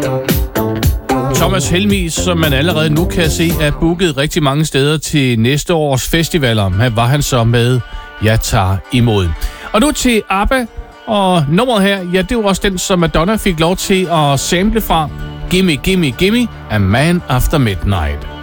Thomas Helmig, som man allerede nu kan se, er booket rigtig mange steder til næste års festivaler. Her var han så med Jeg tager imod. Og nu til ABBA, og nummeret her, ja, det var også den, som Madonna fik lov til at sample fra. Gimme, gimme, gimme, A Man After Midnight.